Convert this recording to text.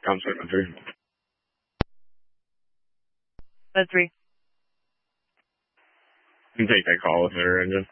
Counselor Hunter. That's 3. You can take that call with her and just